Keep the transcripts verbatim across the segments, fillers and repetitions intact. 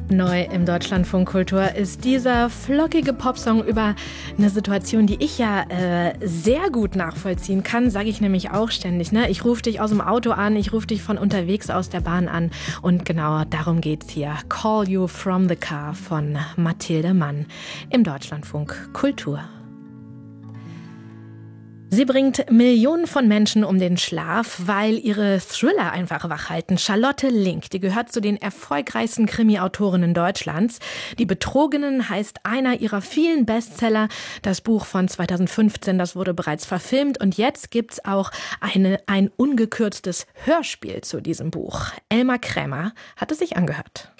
Neu im Deutschlandfunk Kultur ist dieser flockige Popsong über eine Situation, die ich ja äh, sehr gut nachvollziehen kann, sage ich nämlich auch ständig. Ne? Ich rufe dich aus dem Auto an, ich rufe dich von unterwegs aus der Bahn an und genau darum geht's hier. Call You From The Car von Mathilde Mann im Deutschlandfunk Kultur. Sie bringt Millionen von Menschen um den Schlaf, weil ihre Thriller einfach wachhalten. Charlotte Link, die gehört zu den erfolgreichsten Krimi-Autorinnen Deutschlands. Die Betrogenen heißt einer ihrer vielen Bestseller. Das Buch von zweitausendfünfzehn, das wurde bereits verfilmt. Und jetzt gibt's auch eine, ein ungekürztes Hörspiel zu diesem Buch. Elmar Krämer hat es sich angehört.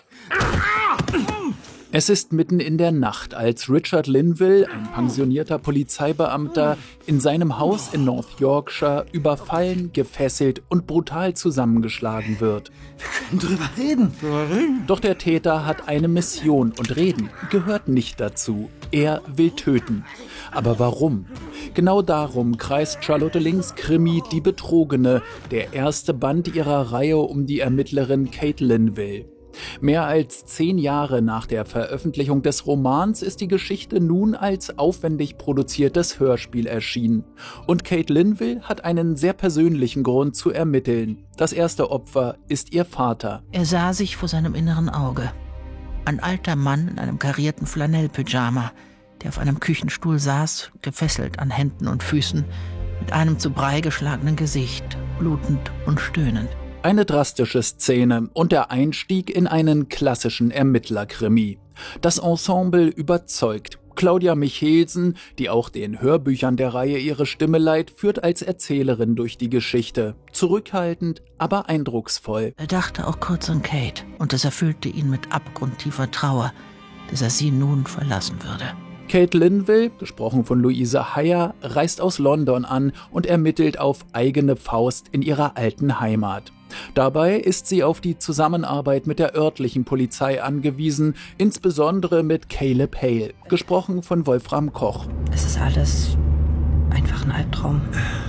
Es ist mitten in der Nacht, als Richard Linville, ein pensionierter Polizeibeamter, in seinem Haus in North Yorkshire überfallen, gefesselt und brutal zusammengeschlagen wird. Wir können drüber reden. Doch der Täter hat eine Mission und Reden gehört nicht dazu. Er will töten. Aber warum? Genau darum kreist Charlotte Links Krimi Die Betrogene, der erste Band ihrer Reihe um die Ermittlerin Kate Linville. Mehr als zehn Jahre nach der Veröffentlichung des Romans ist die Geschichte nun als aufwendig produziertes Hörspiel erschienen. Und Kate Linville hat einen sehr persönlichen Grund zu ermitteln. Das erste Opfer ist ihr Vater. Er sah sich vor seinem inneren Auge. Ein alter Mann in einem karierten Flanellpyjama, der auf einem Küchenstuhl saß, gefesselt an Händen und Füßen, mit einem zu Brei geschlagenen Gesicht, blutend und stöhnend. Eine drastische Szene und der Einstieg in einen klassischen Ermittlerkrimi. Das Ensemble überzeugt. Claudia Michelsen, die auch den Hörbüchern der Reihe ihre Stimme leiht, führt als Erzählerin durch die Geschichte. Zurückhaltend, aber eindrucksvoll. Er dachte auch kurz an Kate und es erfüllte ihn mit abgrundtiefer Trauer, dass er sie nun verlassen würde. Kate Linville, gesprochen von Luise Heyer, reist aus London an und ermittelt auf eigene Faust in ihrer alten Heimat. Dabei ist sie auf die Zusammenarbeit mit der örtlichen Polizei angewiesen, insbesondere mit Caleb Hale, gesprochen von Wolfram Koch. Es ist alles einfach ein Albtraum.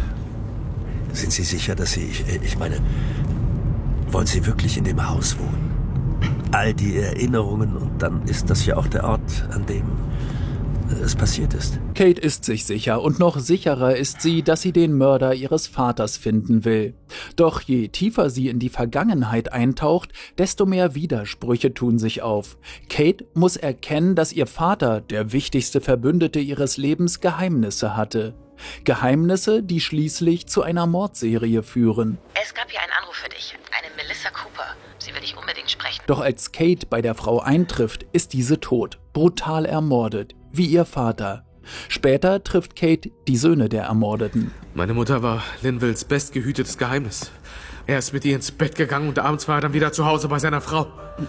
Sind Sie sicher, dass Sie, ich, ich meine, wollen Sie wirklich in dem Haus wohnen? All die Erinnerungen und dann ist das ja auch der Ort, an dem es passiert ist. Kate ist sich sicher und noch sicherer ist sie, dass sie den Mörder ihres Vaters finden will. Doch je tiefer sie in die Vergangenheit eintaucht, desto mehr Widersprüche tun sich auf. Kate muss erkennen, dass ihr Vater, der wichtigste Verbündete ihres Lebens, Geheimnisse hatte. Geheimnisse, die schließlich zu einer Mordserie führen. Es gab hier einen Anruf für dich. Eine Melissa Cooper. Sie will dich unbedingt sprechen. Doch als Kate bei der Frau eintrifft, ist diese tot, brutal ermordet, wie ihr Vater. Später trifft Kate die Söhne der Ermordeten. Meine Mutter war Linvilles bestgehütetes Geheimnis. Er ist mit ihr ins Bett gegangen und abends war er dann wieder zu Hause bei seiner Frau.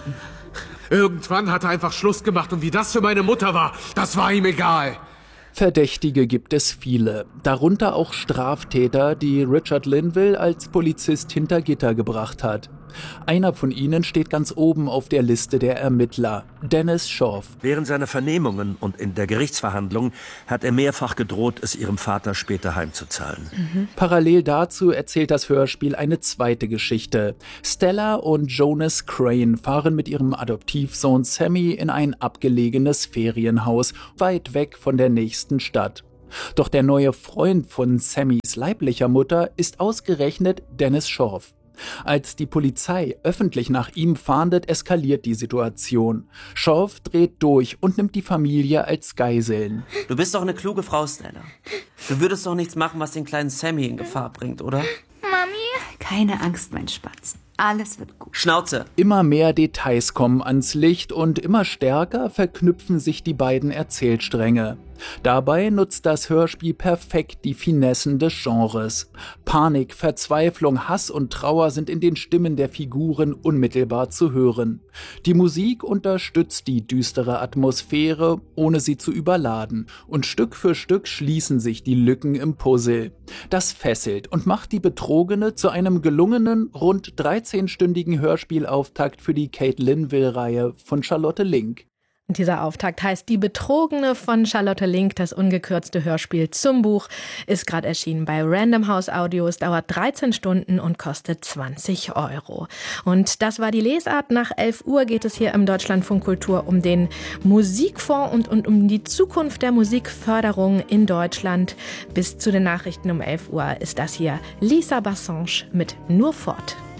Irgendwann hat er einfach Schluss gemacht und wie das für meine Mutter war, das war ihm egal. Verdächtige gibt es viele, darunter auch Straftäter, die Richard Linville als Polizist hinter Gitter gebracht hat. Einer von ihnen steht ganz oben auf der Liste der Ermittler, Dennis Schorf. Während seiner Vernehmungen und in der Gerichtsverhandlung hat er mehrfach gedroht, es ihrem Vater später heimzuzahlen. Mhm. Parallel dazu erzählt das Hörspiel eine zweite Geschichte. Stella und Jonas Crane fahren mit ihrem Adoptivsohn Sammy in ein abgelegenes Ferienhaus, weit weg von der nächsten Stadt. Doch der neue Freund von Sammys leiblicher Mutter ist ausgerechnet Dennis Schorf. Als die Polizei öffentlich nach ihm fahndet, eskaliert die Situation. Schorf dreht durch und nimmt die Familie als Geiseln. Du bist doch eine kluge Frau, Stella. Du würdest doch nichts machen, was den kleinen Sammy in Gefahr bringt, oder? Mami? Keine Angst, mein Spatz. Alles wird gut. Schnauze! Immer mehr Details kommen ans Licht und immer stärker verknüpfen sich die beiden Erzählstränge. Dabei nutzt das Hörspiel perfekt die Finessen des Genres. Panik, Verzweiflung, Hass und Trauer sind in den Stimmen der Figuren unmittelbar zu hören. Die Musik unterstützt die düstere Atmosphäre, ohne sie zu überladen. Und Stück für Stück schließen sich die Lücken im Puzzle. Das fesselt und macht die Betrogene zu einem gelungenen, rund dreizehnstündigen Hörspielauftakt für die Kate Linville-Reihe von Charlotte Link. Dieser Auftakt heißt Die Betrogene von Charlotte Link. Das ungekürzte Hörspiel zum Buch ist gerade erschienen bei Random House Audio. Es dauert dreizehn Stunden und kostet zwanzig Euro. Und das war die Lesart. Nach elf Uhr geht es hier im Deutschlandfunk Kultur um den Musikfonds und, und um die Zukunft der Musikförderung in Deutschland. Bis zu den Nachrichten um elf Uhr ist das hier Lisa Bassange mit Nur fort.